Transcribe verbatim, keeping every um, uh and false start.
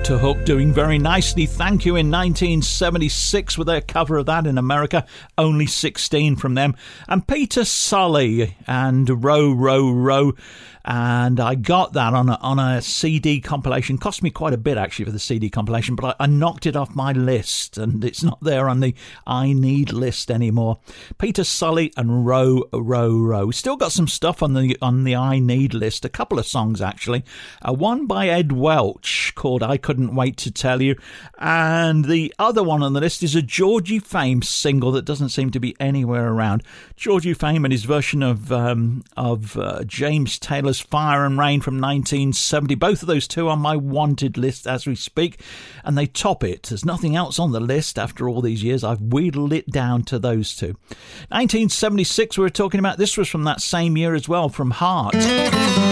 Doctor Hook doing very nicely, thank you, in nineteen seventy-six with their cover of that in America, Only sixteen from them. And Peter Sully and Row, Row, Row. And I got that on a, on a C D compilation. Cost me quite a bit, actually, for the C D compilation, but I, I knocked it off my list, and it's not there on the I Need list anymore. Peter Sully and Row, Row, Row. Still got some stuff on the on the I Need list, a couple of songs, actually. Uh, one by Ed Welch called I Couldn't Wait to Tell You, and the other one on the list is a Georgie Fame single that doesn't seem to be anywhere around. Georgie Fame and his version of, um, of uh, James Taylor's Fire and Rain from nineteen seventy. Both of those two on my wanted list as we speak, and they top it. There's nothing else on the list after all these years. I've wheedled it down to those two. nineteen seventy-six we were talking about. This was from that same year as well, from Heart.